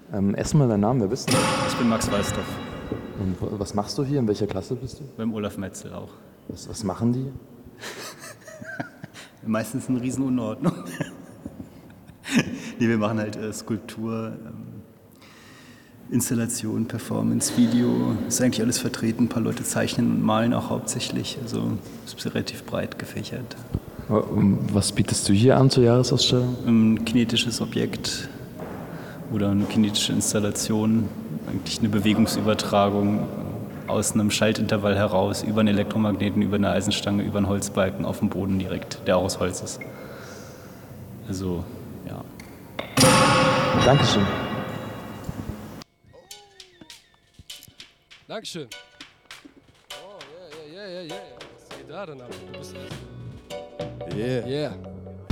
Erstmal deinen Namen, wer bist du? Ich bin Max Weißdorf. Und was machst du hier? In welcher Klasse bist du? Beim Olaf Metzel auch. Was machen die? Meistens eine Riesenunordnung. Nee, wir machen halt Skulptur, Installation, Performance, Video. Ist eigentlich alles vertreten. Ein paar Leute zeichnen und malen auch hauptsächlich. Also ist relativ breit gefächert. Was bietest du hier an zur Jahresausstellung? Ein kinetisches Objekt oder eine kinetische Installation. Eigentlich eine Bewegungsübertragung aus einem Schaltintervall heraus über einen Elektromagneten, über eine Eisenstange, über einen Holzbalken auf dem Boden direkt, der auch aus Holz ist. Also, ja. Dankeschön. Dankeschön. Oh, yeah. Was geht da denn ab? Du bist also... Yeah.